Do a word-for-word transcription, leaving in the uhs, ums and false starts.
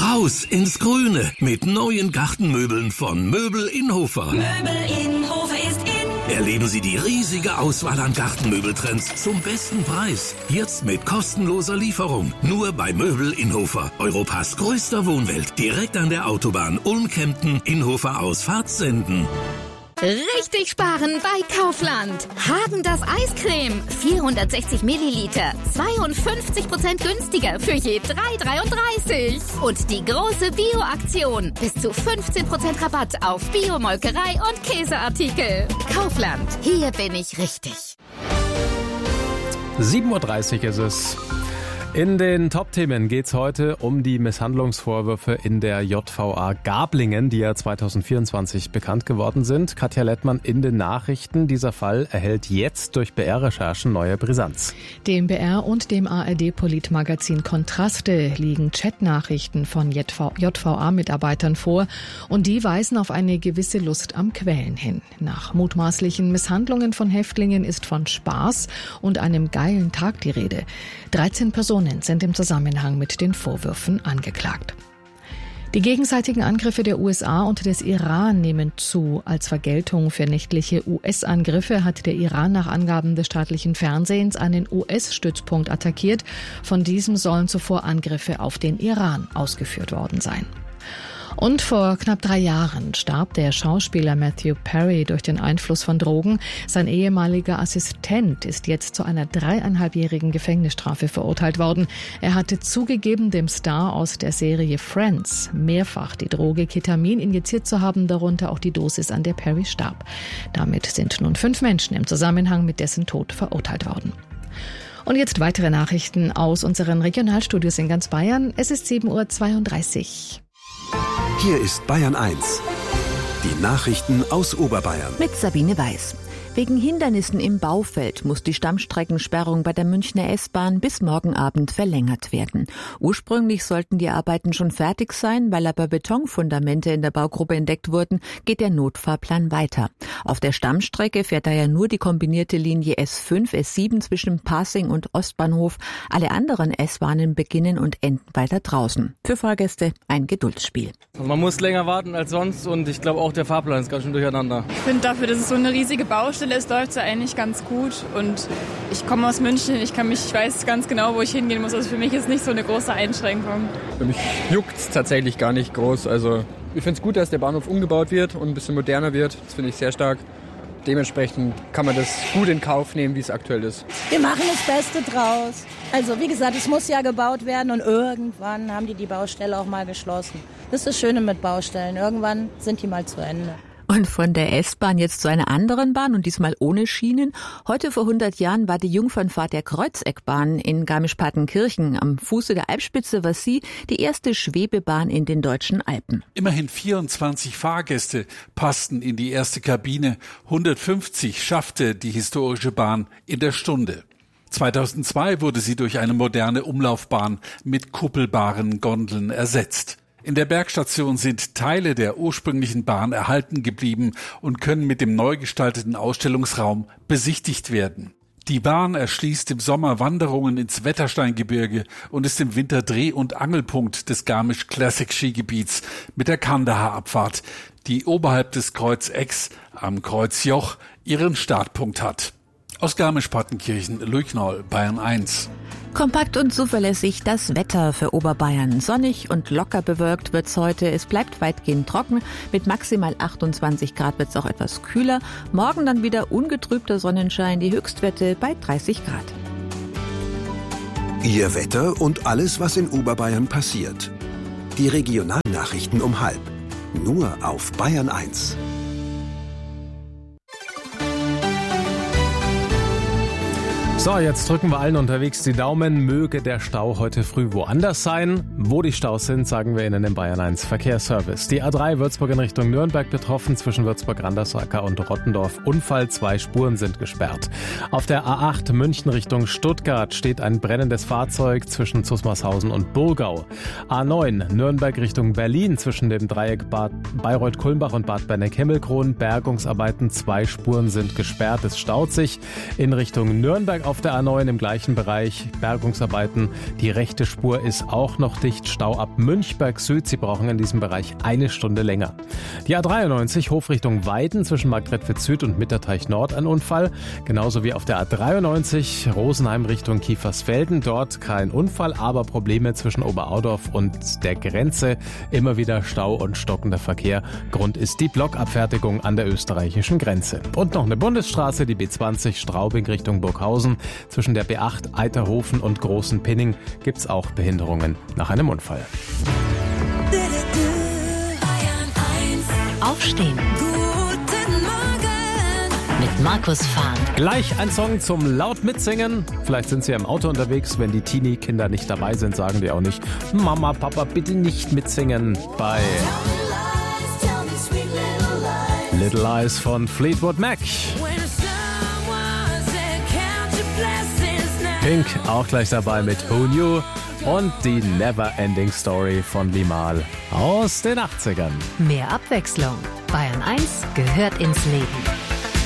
Raus ins Grüne mit neuen Gartenmöbeln von Möbel Inhofer. Möbel Inhofer ist in. Erleben Sie die riesige Auswahl an Gartenmöbeltrends zum besten Preis. Jetzt mit kostenloser Lieferung. Nur bei Möbel Inhofer. Europas größter Wohnwelt. Direkt an der Autobahn Ulm-Kempten, Inhofer aus Fahrtsenden. Richtig sparen bei Kaufland. Häagen-Dazs Eiscreme. vierhundertsechzig Milliliter. zweiundfünfzig Prozent günstiger für je drei Euro dreiunddreißig. Und die große Bio-Aktion. Bis zu fünfzehn Prozent Rabatt auf Bio-Molkerei und Käseartikel. Kaufland. Hier bin ich richtig. sieben Uhr dreißig ist es. In den Top-Themen geht es heute um die Misshandlungsvorwürfe in der J V A Gablingen, die ja zwanzig vierundzwanzig bekannt geworden sind. Katja Lettmann in den Nachrichten. Dieser Fall erhält jetzt durch B R-Recherchen neue Brisanz. Dem B R und dem A R D-Politmagazin Kontraste liegen Chatnachrichten von J V A-Mitarbeitern vor und die weisen auf eine gewisse Lust am Quälen hin. Nach mutmaßlichen Misshandlungen von Häftlingen ist von Spaß und einem geilen Tag die Rede. dreizehn Personen sind im Zusammenhang mit den Vorwürfen angeklagt. Die gegenseitigen Angriffe der U S A und des Iran nehmen zu. Als Vergeltung für nächtliche U S-Angriffe hat der Iran nach Angaben des staatlichen Fernsehens einen U S-Stützpunkt attackiert. Von diesem sollen zuvor Angriffe auf den Iran ausgeführt worden sein. Und vor knapp drei Jahren starb der Schauspieler Matthew Perry durch den Einfluss von Drogen. Sein ehemaliger Assistent ist jetzt zu einer dreieinhalbjährigen Gefängnisstrafe verurteilt worden. Er hatte zugegeben, dem Star aus der Serie Friends mehrfach die Droge Ketamin injiziert zu haben, darunter auch die Dosis, an der Perry starb. Damit sind nun fünf Menschen im Zusammenhang mit dessen Tod verurteilt worden. Und jetzt weitere Nachrichten aus unseren Regionalstudios in ganz Bayern. Es ist sieben Uhr zweiunddreißig. Hier ist Bayern eins. Die Nachrichten aus Oberbayern. Mit Sabine Weiß. Wegen Hindernissen im Baufeld muss die Stammstreckensperrung bei der Münchner S-Bahn bis morgen Abend verlängert werden. Ursprünglich sollten die Arbeiten schon fertig sein, weil aber Betonfundamente in der Baugruppe entdeckt wurden, geht der Notfahrplan weiter. Auf der Stammstrecke fährt daher nur die kombinierte Linie S fünf, S sieben zwischen Pasing und Ostbahnhof. Alle anderen S-Bahnen beginnen und enden weiter draußen. Für Fahrgäste ein Geduldsspiel. Also man muss länger warten als sonst und ich glaube auch der Fahrplan ist ganz schön durcheinander. Ich finde dafür, dass es so eine riesige Baustelle ist, läuft es eigentlich ganz gut und ich komme aus München, ich kann mich, ich weiß ganz genau, wo ich hingehen muss, also für mich ist nicht so eine große Einschränkung. Für mich juckt es tatsächlich gar nicht groß, also ich finde es gut, dass der Bahnhof umgebaut wird und ein bisschen moderner wird, das finde ich sehr stark. Dementsprechend kann man das gut in Kauf nehmen, wie es aktuell ist. Wir machen das Beste draus. Also wie gesagt, es muss ja gebaut werden und irgendwann haben die die Baustelle auch mal geschlossen. Das ist das Schöne mit Baustellen, irgendwann sind die mal zu Ende. Und von der S-Bahn jetzt zu einer anderen Bahn und diesmal ohne Schienen. Heute vor hundert Jahren war die Jungfernfahrt der Kreuzeckbahn in Garmisch-Partenkirchen. Am Fuße der Alpspitze war sie die erste Schwebebahn in den deutschen Alpen. Immerhin vierundzwanzig Fahrgäste passten in die erste Kabine. hundertfünfzig schaffte die historische Bahn in der Stunde. zweitausendzwei wurde sie durch eine moderne Umlaufbahn mit kuppelbaren Gondeln ersetzt. In der Bergstation sind Teile der ursprünglichen Bahn erhalten geblieben und können mit dem neu gestalteten Ausstellungsraum besichtigt werden. Die Bahn erschließt im Sommer Wanderungen ins Wettersteingebirge und ist im Winter Dreh- und Angelpunkt des Garmisch Classic Skigebiets mit der Kandahar-Abfahrt, die oberhalb des Kreuzecks am Kreuzjoch ihren Startpunkt hat. Aus Garmisch-Partenkirchen, Luignol, Bayern eins. Kompakt und zuverlässig das Wetter für Oberbayern. Sonnig und locker bewölkt wird's heute. Es bleibt weitgehend trocken. Mit maximal achtundzwanzig Grad wird's auch etwas kühler. Morgen dann wieder ungetrübter Sonnenschein. Die Höchstwerte bei dreißig Grad. Ihr Wetter und alles, was in Oberbayern passiert. Die Regionalnachrichten um halb. Nur auf Bayern eins. So, jetzt drücken wir allen unterwegs die Daumen. Möge der Stau heute früh woanders sein. Wo die Staus sind, sagen wir Ihnen im Bayern eins Verkehrsservice. Die A drei Würzburg in Richtung Nürnberg betroffen, zwischen Würzburg-Randersacker und Rottendorf. Unfall, zwei Spuren sind gesperrt. Auf der A acht München Richtung Stuttgart steht ein brennendes Fahrzeug zwischen Zusmarshausen und Burgau. A neun Nürnberg Richtung Berlin, zwischen dem Dreieck Bad Bayreuth-Kulmbach und Bad Benneck-Himmelkron. Bergungsarbeiten, zwei Spuren sind gesperrt. Es staut sich in Richtung Nürnberg auf auf der A neun im gleichen Bereich. Bergungsarbeiten. Die rechte Spur ist auch noch dicht. Stau ab Münchberg Süd. Sie brauchen in diesem Bereich eine Stunde länger. Die A dreiundneunzig Hofrichtung Weiden zwischen Marktredwitz Süd und Mitterteich Nord ein Unfall. Genauso wie auf der A dreiundneunzig Rosenheim Richtung Kiefersfelden. Dort kein Unfall, aber Probleme zwischen Oberaudorf und der Grenze. Immer wieder Stau und stockender Verkehr. Grund ist die Blockabfertigung an der österreichischen Grenze. Und noch eine Bundesstraße, die B zwanzig Straubing Richtung Burghausen. Zwischen der B acht Eiterhofen und Großen Pinning gibt es auch Behinderungen nach einem Unfall. Aufstehen. Guten Morgen. Mit Markus Fahn. Gleich ein Song zum laut mitsingen. Vielleicht sind Sie im Auto unterwegs. Wenn die Teenie-Kinder nicht dabei sind, sagen die auch nicht: Mama, Papa, bitte nicht mitsingen. Bei Little Lies von Fleetwood Mac. Pink auch gleich dabei mit Who Knew. Und die Never Ending Story von Limahl aus den achtzigern. Mehr Abwechslung. Bayern eins gehört ins Leben.